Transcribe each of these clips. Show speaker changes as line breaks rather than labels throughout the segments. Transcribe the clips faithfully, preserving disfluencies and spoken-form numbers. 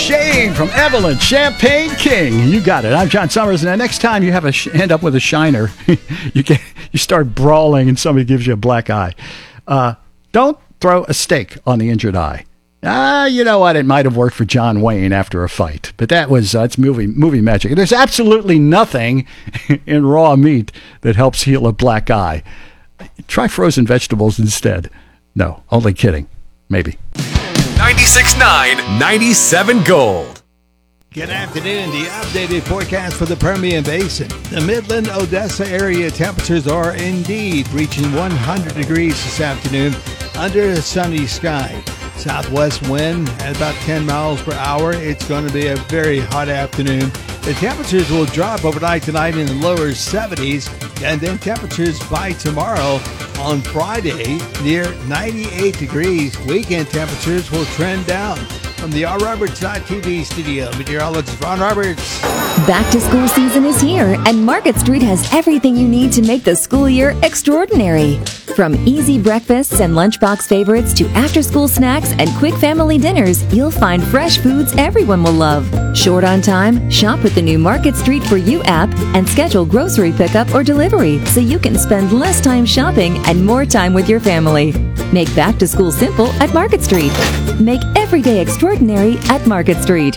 Shane from Evelyn, Champagne King. You got it. I'm John Summers, and the next time you have a sh- end up with a shiner, you get you start brawling and somebody gives you a black eye. Uh, don't throw a steak on the injured eye. Ah, you know what? It might have worked for John Wayne after a fight, but that was uh, it's movie movie magic. There's absolutely nothing in raw meat that helps heal a black eye. Try frozen vegetables instead. No, only kidding. Maybe.
ninety-six point nine, ninety-seven Gold.
Good afternoon. The updated forecast for the Permian Basin. The Midland, Odessa area temperatures are indeed reaching one hundred degrees this afternoon under a sunny sky. Southwest wind at about ten miles per hour. It's going to be a very hot afternoon. The temperatures will drop overnight tonight in the lower seventies, and then temperatures by tomorrow on Friday near ninety-eight degrees. Weekend temperatures will trend down. From the R Roberts T V studio, meteorologist Ron Roberts.
Back to school season is here, and Market Street has everything you need to make the school year extraordinary. From easy breakfasts and lunchbox favorites to after-school snacks and quick family dinners, you'll find fresh foods everyone will love. Short on time? Shop with the new Market Street For You app and schedule grocery pickup or delivery so you can spend less time shopping and more time with your family. Make back to school simple at Market Street. Make every day extraordinary at Market Street.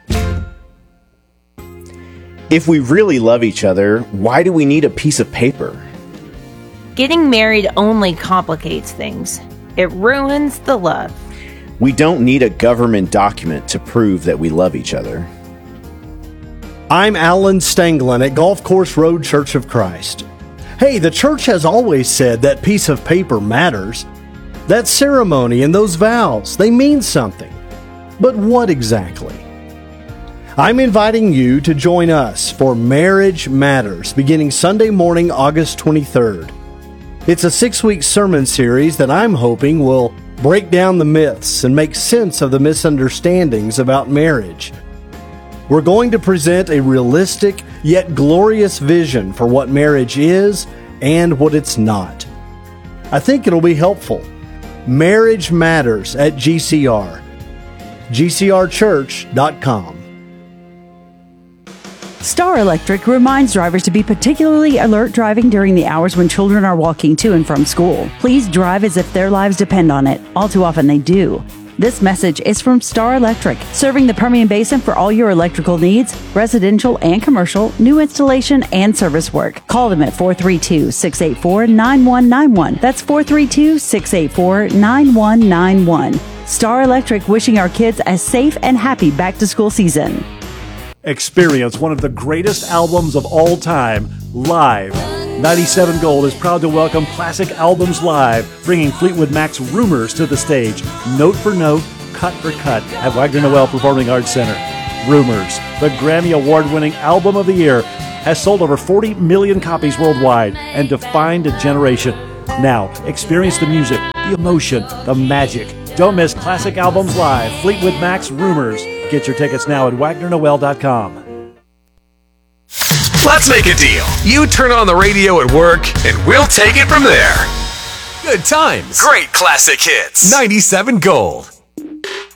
If we really love each other, why do we need a piece of paper?
Getting married only complicates things. It ruins the love.
We don't need a government document to prove that we love each other.
I'm Alan Stanglin at Golf Course Road Church of Christ. Hey, the church has always said that piece of paper matters. That ceremony and those vows, they mean something. But what exactly? I'm inviting you to join us for Marriage Matters beginning Sunday morning, August twenty-third. It's a six-week sermon series that I'm hoping will break down the myths and make sense of the misunderstandings about marriage. We're going to present a realistic yet glorious vision for what marriage is and what it's not. I think it'll be helpful. Marriage Matters at G C R. G C R church dot com.
Star Electric reminds drivers to be particularly alert driving during the hours when children are walking to and from school. Please drive as if their lives depend on it. All too often they do. This message is from Star Electric, serving the Permian Basin for all your electrical needs, residential and commercial, new installation and service work. Call them at four three two, six eight four, nine one nine one. That's four three two, six eight four, nine one nine one. Star Electric, wishing our kids a safe and happy back-to-school season.
Experience one of the greatest albums of all time, live. ninety-seven Gold is proud to welcome Classic Albums Live, bringing Fleetwood Mac's Rumors to the stage, note for note, cut for cut, at Wagner Noel Performing Arts Center. Rumors, the Grammy Award-winning album of the year, has sold over forty million copies worldwide and defined a generation. Now, experience the music, the emotion, the magic. Don't miss Classic Albums Live, Fleetwood Mac's Rumors. Get your tickets now at Wagner Noel dot com.
Let's make a deal. You turn on the radio at work, and we'll take it from there. Good times. Great classic hits. ninety-seven Gold.